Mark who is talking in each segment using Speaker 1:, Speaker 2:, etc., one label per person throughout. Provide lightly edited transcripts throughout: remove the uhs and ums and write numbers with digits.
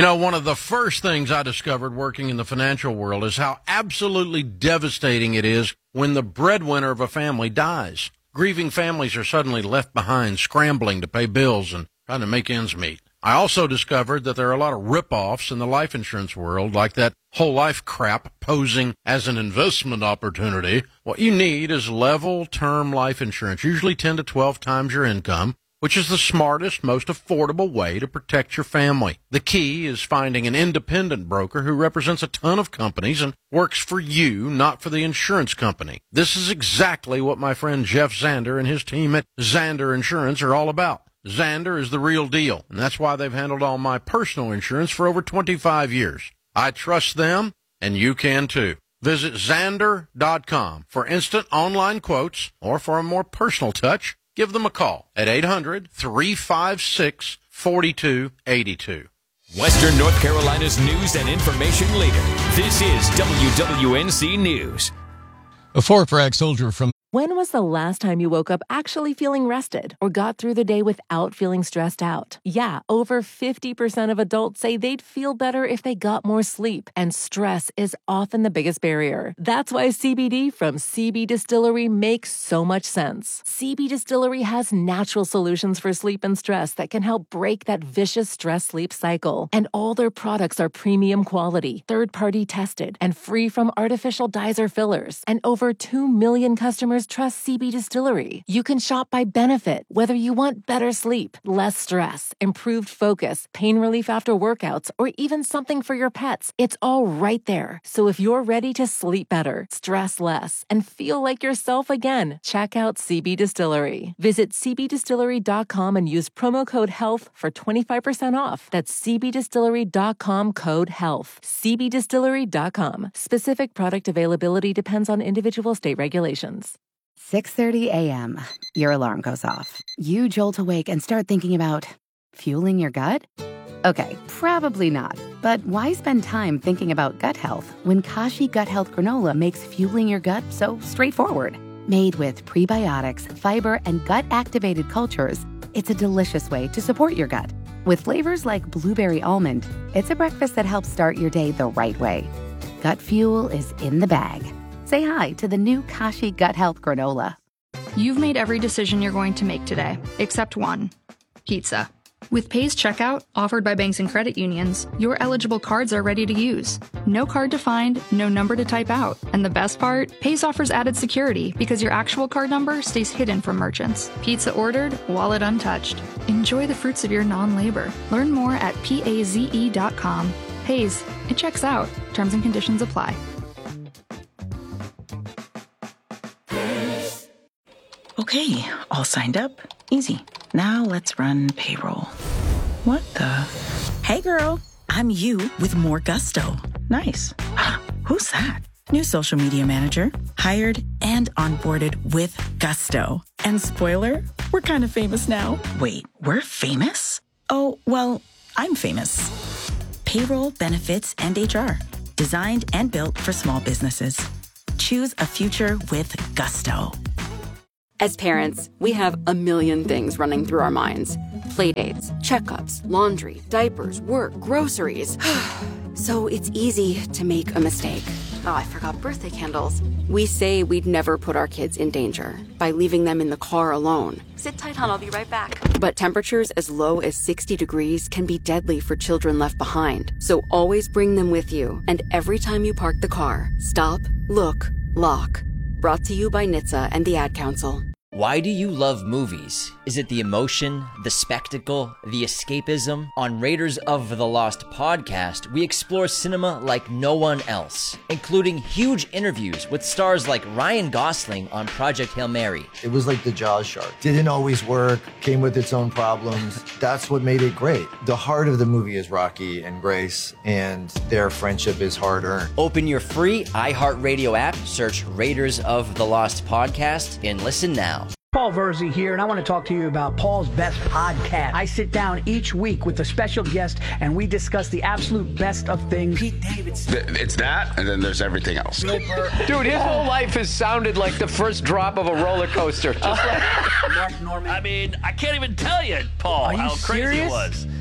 Speaker 1: You know, one of the first things I discovered working in the financial world is how absolutely devastating it is when the breadwinner of a family dies. Grieving families are suddenly left behind, scrambling to pay bills and trying to make ends meet. I also discovered that there are a lot of rip-offs in the life insurance world, like that whole life crap posing as an investment opportunity. What you need is level term life insurance, usually 10 to 12 times your income, which is the smartest, most affordable way to protect your family. The key is finding an independent broker who represents a ton of companies and works for you, not for the insurance company. This is exactly what my friend Jeff Zander and his team at Zander Insurance are all about. Zander is the real deal, and that's why they've handled all my personal insurance for over 25 years. I trust them, and you can too. Visit Zander.com for instant online quotes, or for a more personal touch, give them a call at 800-356-4282.
Speaker 2: Western North Carolina's news and information leader. This is WWNC News.
Speaker 3: A Fort-Bragg soldier from...
Speaker 4: When was the last time you woke up actually feeling rested or got through the day without feeling stressed out? Yeah, over 50% of adults say they'd feel better if they got more sleep, and stress is often the biggest barrier. That's why CBD from CB Distillery makes so much sense. CB Distillery has natural solutions for sleep and stress that can help break that vicious stress-sleep cycle. And all their products are premium quality, third-party tested, and free from artificial dyes or fillers. And over 2 million customers trust CB Distillery. You can shop by benefit, whether you want better sleep, less stress, improved focus, pain relief after workouts, or even something for your pets. It's all right there. So if you're ready to sleep better, stress less, and feel like yourself again, check out CB Distillery. Visit cbdistillery.com and use promo code HEALTH for 25% off. That's cbdistillery.com code HEALTH. cbdistillery.com. Specific product availability depends on individual state regulations.
Speaker 5: 6:30 a.m. Your alarm goes off. You jolt awake and start thinking about fueling your gut? Okay, probably not. But why spend time thinking about gut health when Kashi Gut Health Granola makes fueling your gut so straightforward? Made with prebiotics, fiber, and gut-activated cultures, it's a delicious way to support your gut. With flavors like blueberry almond, it's a breakfast that helps start your day the right way. Gut fuel is in the bag. Say hi to the new Kashi Gut Health Granola.
Speaker 6: You've made every decision you're going to make today, except one: pizza. With Pay's checkout, offered by banks and credit unions, your eligible cards are ready to use. No card to find, no number to type out. And the best part? Pay's offers added security because your actual card number stays hidden from merchants. Pizza ordered, wallet untouched. Enjoy the fruits of your non-labor. Learn more at paze.com. Pay's, it checks out. Terms and conditions apply.
Speaker 7: Okay, all signed up. Easy. Now let's run payroll. What the? Hey girl, I'm you with more gusto. Nice. Who's that? New social media manager. Hired and onboarded with gusto. And spoiler, we're kind of famous now. Wait, we're famous? Oh, well, I'm famous. Payroll, benefits, and HR. Designed and built for small businesses. Choose a future with gusto.
Speaker 8: As parents, we have a million things running through our minds. Playdates, checkups, laundry, diapers, work, groceries. So it's easy to make a mistake. Oh, I forgot birthday candles. We say we'd never put our kids in danger by leaving them in the car alone. Sit tight, hon, I'll be right back. But temperatures as low as 60 degrees can be deadly for children left behind. So always bring them with you. And every time you park the car, stop, look, lock. Brought to you by NHTSA and the Ad Council.
Speaker 9: Why do you love movies? Is it the emotion, the spectacle, the escapism? On Raiders of the Lost podcast, we explore cinema like no one else, including huge interviews with stars like Ryan Gosling on Project Hail Mary.
Speaker 10: It was like the Jaws shark. Didn't always work, came with its own problems. That's what made it great. The heart of the movie is Rocky and Grace, and their friendship is hard-earned.
Speaker 9: Open your free iHeartRadio app, search Raiders of the Lost podcast, and listen now.
Speaker 11: Paul Verzi here, and I want to talk to you about Paul's Best Podcast. I sit down each week with a special guest, and we discuss the absolute best of things. Pete Davidson.
Speaker 12: It's that, and then there's everything else.
Speaker 13: Dude, his whole life has sounded like the first drop of a roller coaster. Just like
Speaker 11: Mark Norman.
Speaker 14: I mean, I can't even tell you, Paul, how crazy it was.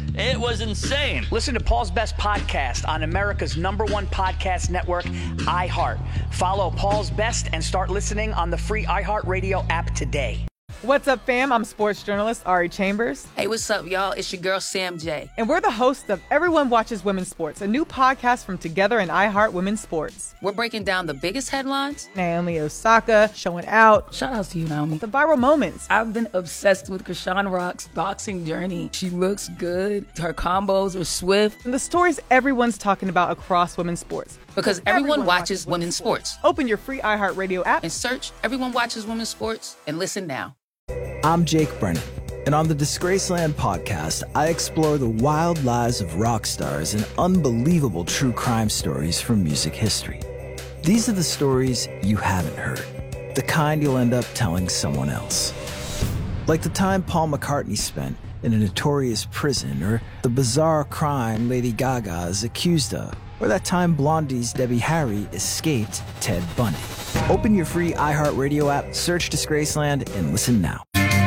Speaker 14: It was insane.
Speaker 11: Listen to Paul's Best Podcast on America's #1 podcast network, iHeart. Follow Paul's Best and start listening on the free iHeartRadio app today.
Speaker 15: What's up, fam? I'm sports journalist Ari Chambers.
Speaker 16: Hey, what's up, y'all? It's your girl, Sam J.
Speaker 15: And we're the hosts of Everyone Watches Women's Sports, a new podcast from Together and iHeart Women's Sports.
Speaker 16: We're breaking down the biggest headlines.
Speaker 15: Naomi Osaka showing out.
Speaker 17: Shout out to you, Naomi.
Speaker 15: The viral moments.
Speaker 17: I've been obsessed with Krishan Rock's boxing journey. She looks good. Her combos are swift.
Speaker 15: And the stories everyone's talking about across women's sports.
Speaker 16: Because everyone watches women's sports.
Speaker 15: Open your free iHeartRadio app
Speaker 16: and search Everyone Watches Women's Sports and listen now.
Speaker 18: I'm Jake Brennan, and on the Disgraceland podcast, I explore the wild lives of rock stars and unbelievable true crime stories from music history. These are the stories you haven't heard, the kind you'll end up telling someone else. Like the time Paul McCartney spent in a notorious prison, or the bizarre crime Lady Gaga is accused of, or that time Blondie's Debbie Harry escaped Ted Bundy. Open your free iHeartRadio app, search Disgraceland, and listen now.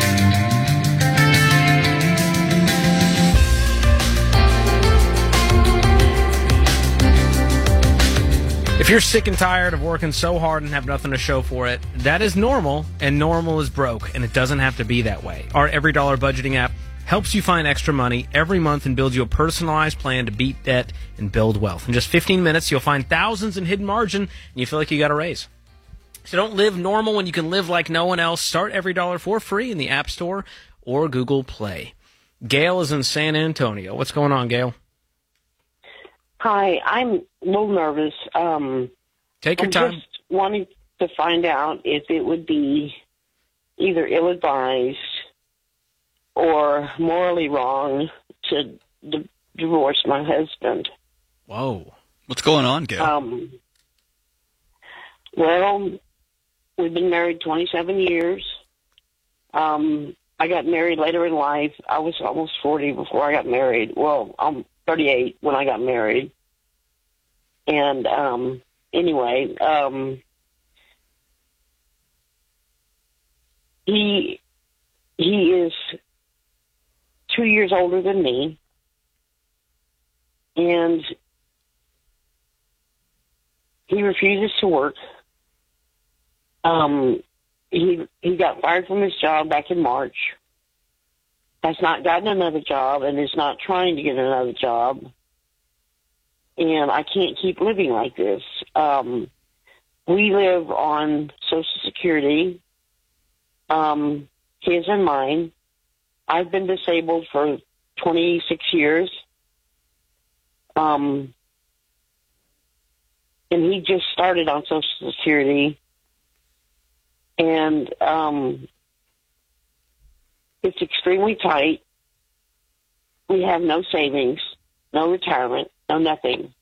Speaker 19: If you're sick and tired of working so hard and have nothing to show for it, that is normal, and normal is broke, and it doesn't have to be that way. Our Every Dollar budgeting app helps you find extra money every month and builds you a personalized plan to beat debt and build wealth. In just 15 minutes, you'll find thousands in hidden margin, and you feel like you got a raise. So don't live normal when you can live like no one else. Start Every Dollar for free in the App Store or Google Play. Gail is in San Antonio. What's going on, Gail?
Speaker 20: Hi, I'm a little nervous.
Speaker 19: Take your time.
Speaker 20: I'm just wanting to find out if it would be either ill-advised or morally wrong to divorce my husband.
Speaker 21: Whoa. What's going on, Gail?
Speaker 20: Well, we've been married 27 years. I got married later in life. I was almost 40 before I got married. Well, I'm 38 when I got married. And anyway, he is 2 years older than me, and he refuses to work. He got fired from his job back in March, has not gotten another job, and is not trying to get another job. And I can't keep living like this. We live on Social Security, his and mine. I've been disabled for 26 years. And he just started on Social Security. And it's extremely tight. We have no savings, no retirement, no nothing.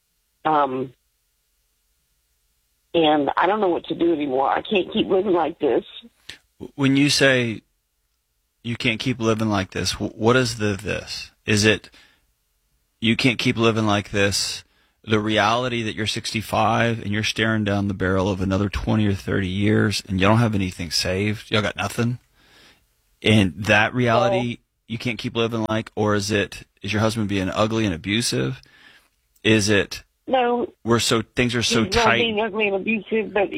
Speaker 20: And I don't know what to do anymore. I can't keep living like this.
Speaker 21: When you say you can't keep living like this, what is this? Is it you can't keep living like this, the reality that you're 65 and you're staring down the barrel of another 20 or 30 years and you don't have anything saved, y'all got nothing? And that reality you can't keep living like, or is your husband being ugly and abusive? Is it
Speaker 20: no?
Speaker 21: Things are so
Speaker 20: he's
Speaker 21: tight.
Speaker 20: Not being ugly and abusive, but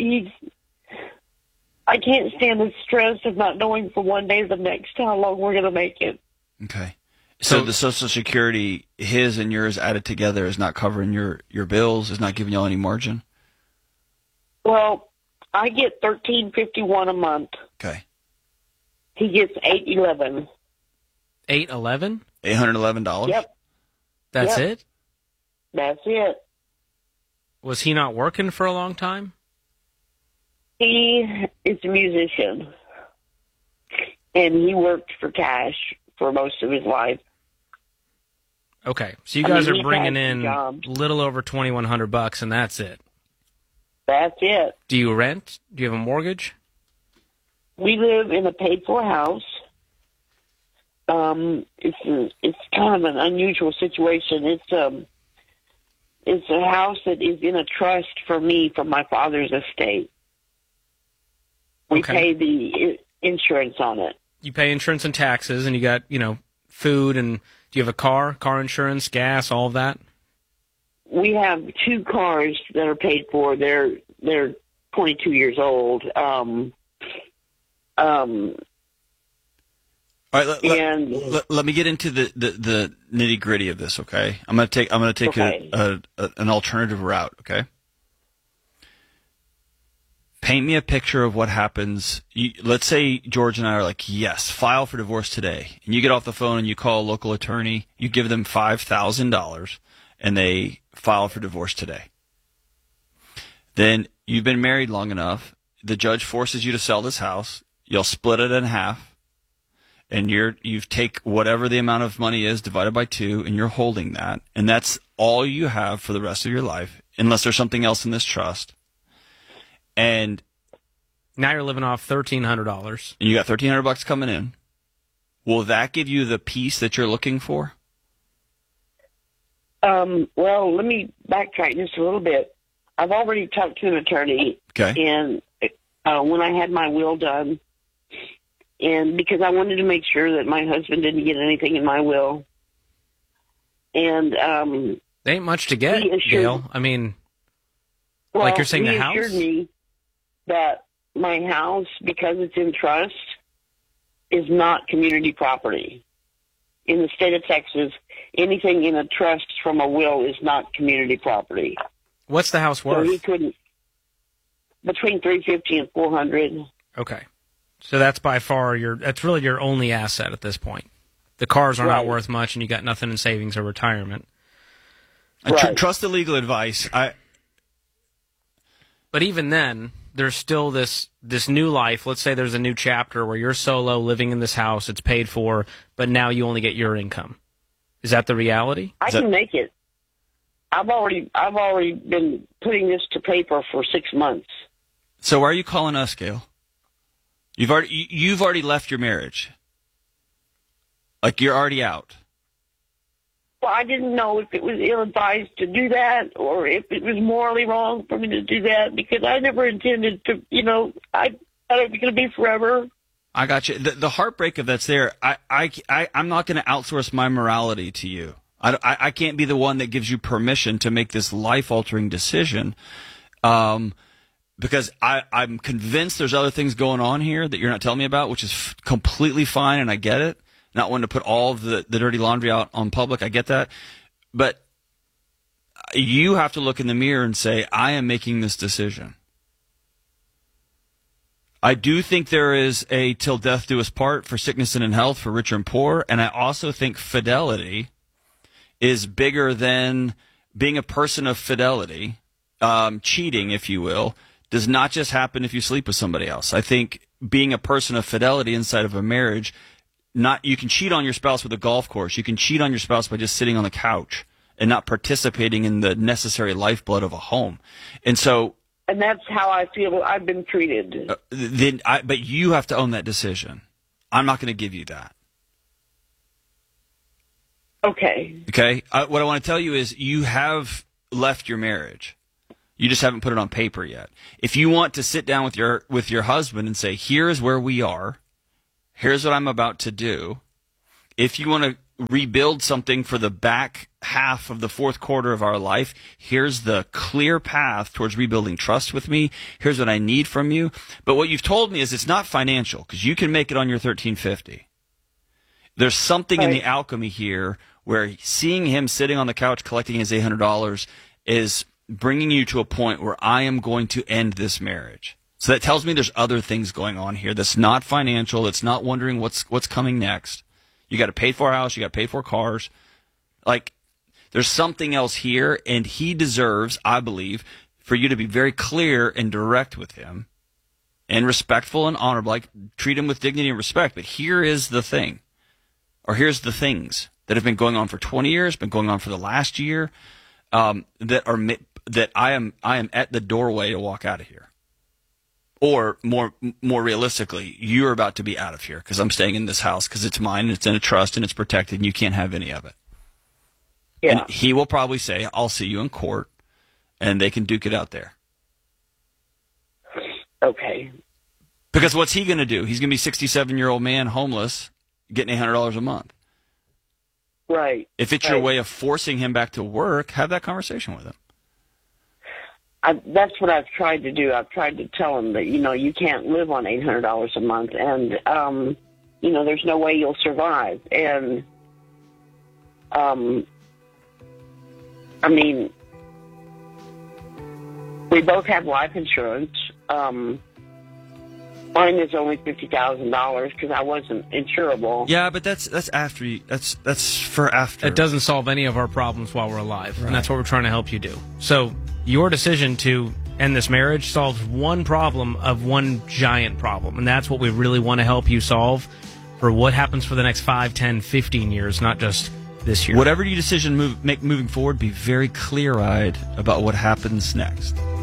Speaker 20: I can't stand the stress of not knowing from one day to the next how long we're going to make it.
Speaker 21: Okay. So the Social Security, his and yours added together, is not covering your bills, is not giving y'all any margin?
Speaker 20: Well, I get $13.51 a month.
Speaker 21: Okay.
Speaker 20: He gets $8.11.
Speaker 19: $8.11?
Speaker 21: $811?
Speaker 20: Yep.
Speaker 19: That's it?
Speaker 20: That's it.
Speaker 19: Was he not working for a long time?
Speaker 20: He is a musician, and he worked for cash for most of his life.
Speaker 19: Okay, so you guys are bringing in a little over $2,100, and that's it.
Speaker 20: That's it.
Speaker 19: Do you rent? Do you have a mortgage?
Speaker 20: We live in a paid-for house. It's kind of an unusual situation. It's a house that is in a trust for me from my father's estate. We pay the insurance on it.
Speaker 19: You pay insurance and taxes, and you got, food, and do Do you have a car insurance, gas, all of that?
Speaker 20: We have 2 cars that are paid for. They're 22 years old.
Speaker 21: All right, let me get into the nitty gritty of this. Okay, I'm going to take an alternative route. Okay, paint me a picture of what happens. Let's say George and I are like, yes, file for divorce today, and you get off the phone and you call a local attorney. You give them $5,000, and they file for divorce today. Then you've been married long enough. The judge forces you to sell this house. You'll split it in half. And you take whatever the amount of money is divided by 2, and you're holding that, and that's all you have for the rest of your life, unless there's something else in this trust. And
Speaker 19: now you're living off $1,300.
Speaker 21: And you got $1,300 coming in. Will that give you the peace that you're looking for?
Speaker 20: Well, let me backtrack just a little bit. I've already talked to an attorney.
Speaker 21: Okay.
Speaker 20: And when I had my will done, and because I wanted to make sure that my husband didn't get anything in my will. And
Speaker 19: there ain't much to get, Gail. I mean, like you're saying the house?
Speaker 20: He assured me that my house, because it's in trust, is not community property. In the state of Texas, anything in a trust from a will is not community property.
Speaker 19: What's the house worth?
Speaker 20: So he couldn't, between $350 and $400.
Speaker 19: Okay. So that's by far that's really your only asset at this point. The cars are not worth much, and you got nothing in savings or retirement.
Speaker 21: Trust the legal advice.
Speaker 19: But even then, there's still this new life. Let's say there's a new chapter where you're solo, living in this house, it's paid for, but now you only get your income. Is that the reality?
Speaker 20: I can make it. I've already been putting this to paper for 6 months.
Speaker 21: So why are you calling us, Gail? You've already left your marriage. Like, you're already out.
Speaker 20: Well, I didn't know if it was ill-advised to do that or if it was morally wrong for me to do that, because I never intended to, I thought it was going to be forever.
Speaker 21: I got you. The heartbreak of that's there. I'm not going to outsource my morality to you. I can't be the one that gives you permission to make this life-altering decision. Because I'm convinced there's other things going on here that you're not telling me about, which is completely fine, and I get it. Not wanting to put all of the dirty laundry out on public, I get that. But you have to look in the mirror and say, I am making this decision. I do think there is a till death do us part for sickness and in health, for rich and poor, and I also think fidelity is bigger than being a person of fidelity. Cheating, if you will, does not just happen if you sleep with somebody else. I think being a person of fidelity inside of a marriage, you can cheat on your spouse with a golf course. You can cheat on your spouse by just sitting on the couch and not participating in the necessary lifeblood of a home. And
Speaker 20: that's how I feel I've been treated.
Speaker 21: But you have to own that decision. I'm not going to give you that.
Speaker 20: Okay.
Speaker 21: Okay. What I want to tell you is you have left your marriage. You just haven't put it on paper yet. If you want to sit down with your husband and say, here's where we are, here's what I'm about to do. If you want to rebuild something for the back half of the fourth quarter of our life, here's the clear path towards rebuilding trust with me. Here's what I need from you. But what you've told me is it's not financial, because you can make it on your $1,350. There's something in the alchemy here where seeing him sitting on the couch collecting his $800 is bringing you to a point where I am going to end this marriage. So that tells me there's other things going on here that's not financial. That's not wondering what's coming next. You got to pay for a house. You got to pay for cars. Like, there's something else here, and he deserves, I believe, for you to be very clear and direct with him and respectful and honorable. Like, treat him with dignity and respect. But here is the thing, or here's the things that have been going on for 20 years, been going on for the last year, that I am at the doorway to walk out of here. Or more realistically, you're about to be out of here because I'm staying in this house because it's mine and it's in a trust and it's protected and you can't have any of it. Yeah. And he will probably say, I'll see you in court, and they can duke it out there.
Speaker 20: Okay.
Speaker 21: Because what's he going to do? He's going to be a 67-year-old man, homeless, getting $800 a month.
Speaker 20: Right.
Speaker 21: If it's your way of forcing him back to work, have that conversation with him.
Speaker 20: That's what I've tried to do. I've tried to tell him that, you can't live on $800 a month, and, there's no way you'll survive. And, we both have life insurance. Mine is only $50,000 because I wasn't insurable.
Speaker 21: Yeah, but that's after you. That's for after.
Speaker 19: It doesn't solve any of our problems while we're alive, and that's what we're trying to help you do. So your decision to end this marriage solves one problem of one giant problem, and that's what we really want to help you solve for what happens for the next 5, 10, 15 years, not just this year.
Speaker 21: Whatever your decision make moving forward, be very clear-eyed about what happens next.